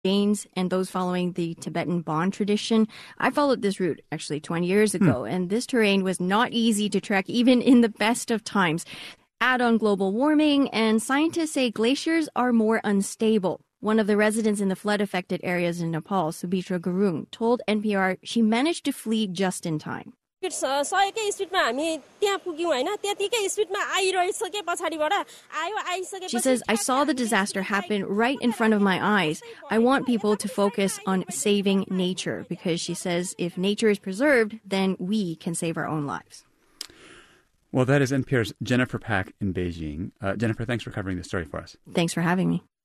Jains and those following the Tibetan Bon tradition. I followed this route actually 20 years ago, and this terrain was not easy to trek even in the best of times. Add on global warming, and scientists say glaciers are more unstable. One of the residents in the flood-affected areas in Nepal, Subhitra Gurung, told NPR she managed to flee just in time. She says, I saw the disaster happen right in front of my eyes. I want people to focus on saving nature because she says if nature is preserved, then we can save our own lives. Well, that is NPR's Jennifer Pak in Beijing. Jennifer, thanks for covering this story for us. Thanks for having me.